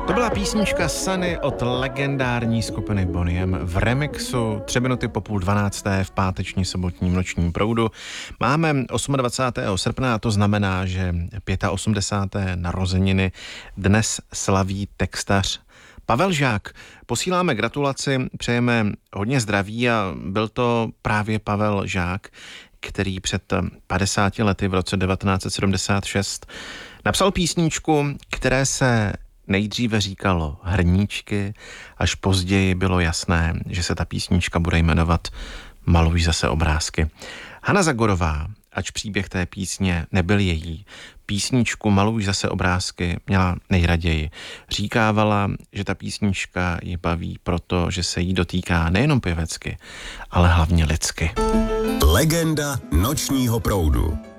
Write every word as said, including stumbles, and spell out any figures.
To byla písnička Sunny od legendární skupiny Boney M v remixu tři minuty po půl dvanácté v páteční sobotním nočním proudu. Máme dvacátého osmého srpna a to znamená, že osmdesátého pátého narozeniny dnes slaví textař Pavel Žák. Posíláme gratulaci, přejeme hodně zdraví a byl to právě Pavel Žák, který před padesáti lety v roce devatenáct set sedmdesát šest napsal písničku, které se nejdříve říkalo Hrníčky, až později bylo jasné, že se ta písnička bude jmenovat Maluj zase obrázky. Hana Zagorová, ač příběh té písně nebyl její, písničku Maluj zase obrázky měla nejraději. Říkávala, že ta písnička ji baví proto, že se jí dotýká nejenom pěvecky, ale hlavně lidsky. Legenda nočního proudu.